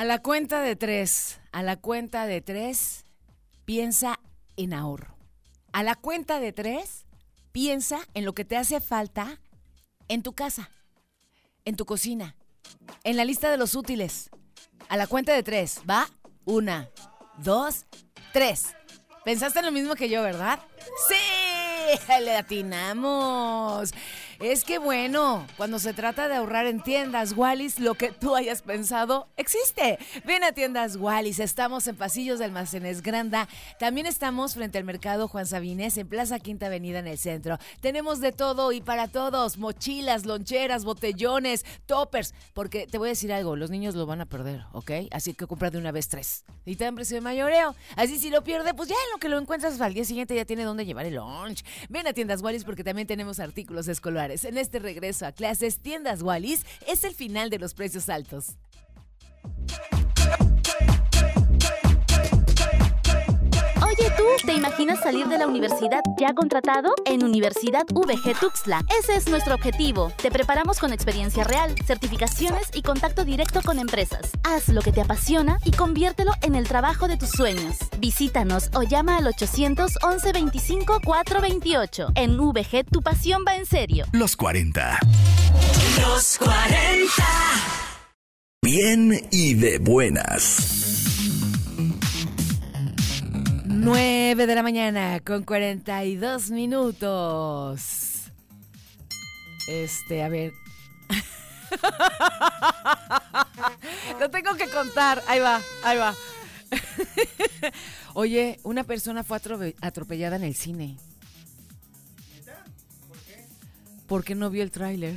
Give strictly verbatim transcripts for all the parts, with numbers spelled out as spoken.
A la cuenta de tres, a la cuenta de tres, piensa en ahorro. A la cuenta de tres, piensa en lo que te hace falta en tu casa, en tu cocina, en la lista de los útiles. A la cuenta de tres, ¿va? Una, dos, tres. ¿Pensaste en lo mismo que yo, verdad? ¡Sí! ¡Le atinamos! Es que bueno, cuando se trata de ahorrar en Tiendas Wallis, lo que tú hayas pensado existe. Ven a Tiendas Wallis, estamos en Pasillos de Almacenes Granda. También estamos frente al Mercado Juan Sabines, en Plaza Quinta Avenida en el centro. Tenemos de todo y para todos, mochilas, loncheras, botellones, toppers. Porque te voy a decir algo, los niños lo van a perder, ¿ok? Así que compra de una vez tres. Y te dan precio de mayoreo. Así si lo pierde, pues ya en lo que lo encuentras al día siguiente ya tiene dónde llevar el lunch. Ven a Tiendas Wallis porque también tenemos artículos escolares. En este regreso a clases, Tiendas Wallis es el final de los precios altos. Oye, ¿tú te imaginas salir de la universidad ya contratado? En Universidad V G Tuxtla, ese es nuestro objetivo. Te preparamos con experiencia real, certificaciones y contacto directo con empresas. Haz lo que te apasiona y conviértelo en el trabajo de tus sueños. Visítanos o llama al ochocientos once veinticinco cuatrocientos veintiocho. En V G, tu pasión va en serio. Los cuarenta. Los cuarenta. Bien y de buenas. nueve de la mañana con cuarenta y dos minutos. Este, a ver. Lo tengo que contar. Ahí va, ahí va. Oye, una persona fue atrope- atropellada en el cine. ¿Por qué? Porque no vio el tráiler.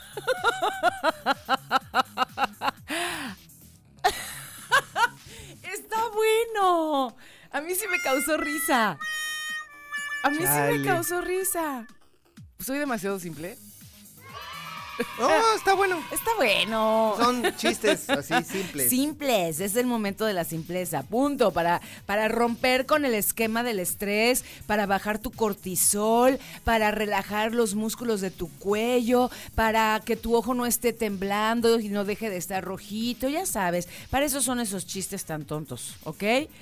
Está bueno. A mí sí me causó risa. A mí Chale. sí me causó risa. ¿Soy demasiado simple? Oh, está bueno. Está bueno. Son chistes así simples. Simples, es el momento de la simpleza, punto, para, para romper con el esquema del estrés, para bajar tu cortisol, para relajar los músculos de tu cuello, para que tu ojo no esté temblando y no deje de estar rojito, ya sabes, para eso son esos chistes tan tontos, ¿ok?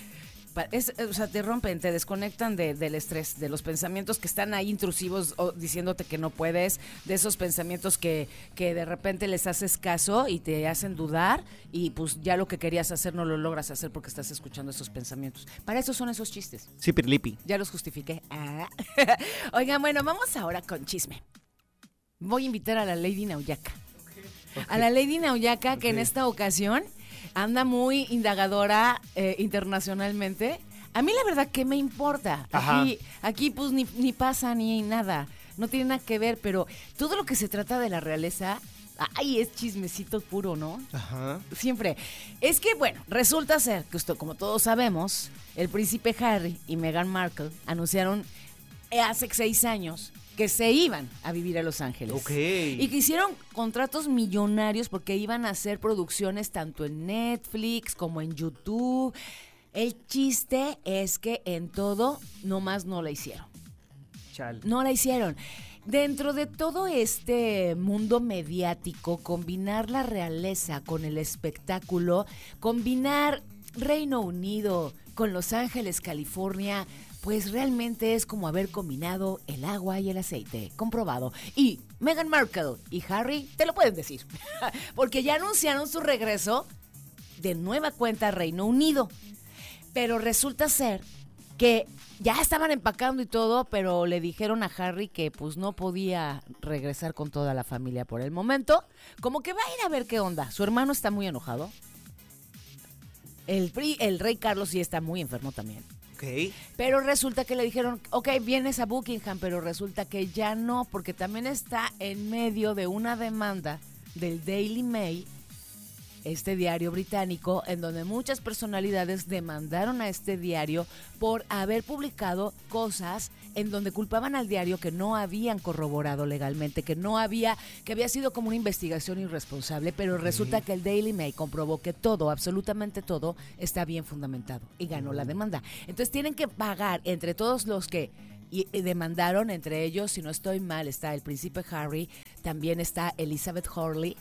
Es, o sea, te rompen, te desconectan de, del estrés, de los pensamientos que están ahí intrusivos o diciéndote que no puedes, de esos pensamientos que, que de repente les haces caso y te hacen dudar y pues ya lo que querías hacer no lo logras hacer porque estás escuchando esos pensamientos. Para eso son esos chistes. Sí, pirlipi. Ya los justifiqué. Ah. Oigan, bueno, vamos ahora con chisme. Voy a invitar a la Lady Nauyaca. Okay. A la Lady Nauyaca, Okay. que en esta ocasión anda muy indagadora eh, internacionalmente. A mí la verdad, ¿qué me importa? Aquí, aquí pues ni, ni pasa ni nada. No tiene nada que ver, pero todo lo que se trata de la realeza, ay, es chismecito puro, ¿no? Ajá. Siempre. Es que, bueno, resulta ser que, esto, como todos sabemos, el príncipe Harry y Meghan Markle anunciaron hace seis años que se iban a vivir a Los Ángeles. Ok. Y que hicieron contratos millonarios porque iban a hacer producciones tanto en Netflix como en YouTube. El chiste es que en todo, nomás no la hicieron. Chale. No la hicieron. Dentro de todo este mundo mediático, combinar la realeza con el espectáculo, combinar Reino Unido con Los Ángeles, California, pues realmente es como haber combinado el agua y el aceite, comprobado. Y Meghan Markle y Harry te lo pueden decir, porque ya anunciaron su regreso de nueva cuenta a Reino Unido. Pero resulta ser que ya estaban empacando y todo, pero le dijeron a Harry que pues no podía regresar con toda la familia por el momento. Como que va a ir a ver qué onda. Su hermano está muy enojado. El, pri- el rey Carlos sí está muy enfermo también. Ok. Pero resulta que le dijeron, ok, vienes a Buckingham, pero resulta que ya no, porque también está en medio de una demanda del Daily Mail, este diario británico, en donde muchas personalidades demandaron a este diario por haber publicado cosas en donde culpaban al diario que no habían corroborado legalmente, que no había, que había sido como una investigación irresponsable, pero resulta que el Daily Mail comprobó que todo, absolutamente todo, está bien fundamentado y ganó la demanda. Entonces tienen que pagar entre todos los que y, y demandaron, entre ellos, si no estoy mal, está el príncipe Harry, también está Elizabeth Hurley.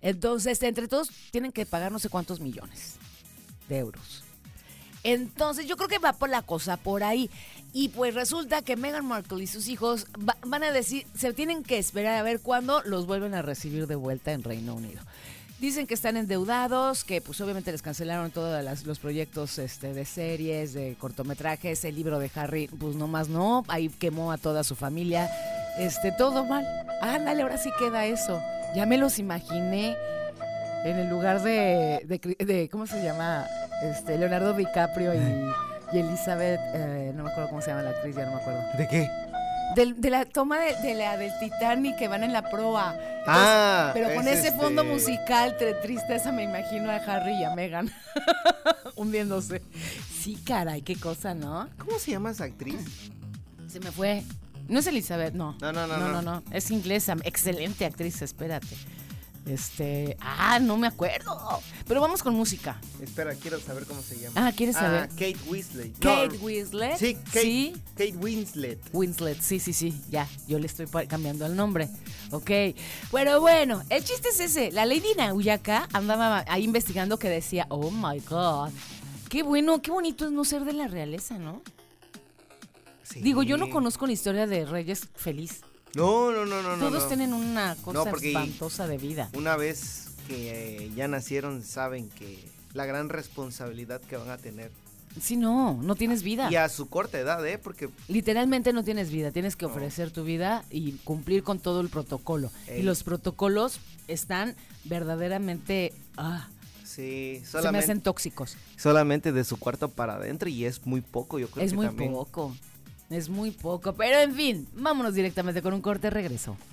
Entonces, entre todos tienen que pagar no sé cuántos millones de euros. Entonces, yo creo que va por la cosa por ahí. Y pues resulta que Meghan Markle y sus hijos va, van a decir, se tienen que esperar a ver cuándo los vuelven a recibir de vuelta en Reino Unido. Dicen que están endeudados, que pues obviamente les cancelaron todos las, los proyectos este, de series, de cortometrajes, el libro de Harry, pues nomás no, ahí quemó a toda su familia, este, todo mal. Ándale, ahora sí queda eso. Ya me los imaginé en el lugar de, de, de ¿cómo se llama? Este, Leonardo DiCaprio y, y Elizabeth, eh, no me acuerdo cómo se llama la actriz, ya no me acuerdo. ¿De qué? De, de la toma de, de la del Titanic que van en la proa. Entonces, Ah, pero con es ese este- fondo musical tre- tristeza me imagino a Harry y a Meghan hundiéndose. Sí, caray, qué cosa, ¿no? ¿Cómo se llama esa actriz? Se me fue. No es Elizabeth, no. No, no, no, No, no. no, no. Es inglesa, excelente actriz, espérate. Este, ah, no me acuerdo. Pero vamos con música. Espera, quiero saber cómo se llama. Ah, ¿quieres saber? Ah, Kate Winslet. Kate No, Winslet. Sí, Kate, Sí. Kate Winslet. Winslet, sí, sí, sí, ya, yo le estoy pa- cambiando el nombre, ok. Pero bueno, el chiste es ese, la Lady Nauyaka andaba ahí investigando que decía, oh my God, qué bueno, qué bonito es no ser de la realeza, ¿no? Sí. Digo, yo no conozco la historia de Reyes feliz, No, no, no, no. todos no. tienen una cosa No, porque- espantosa de vida. Una vez que eh, ya nacieron, saben que la gran responsabilidad que van a tener. Sí, no, no tienes vida. Y a su corta edad, ¿eh? Porque Literalmente no tienes vida, tienes que No. ofrecer tu vida y cumplir con todo el protocolo. Ey. Y los protocolos están verdaderamente, ah, sí, se me solamente, hacen tóxicos. solamente de su cuarto para adentro y es muy poco, yo creo Es que muy también. poco, es muy poco. Pero en fin, vámonos directamente con un corte, regreso.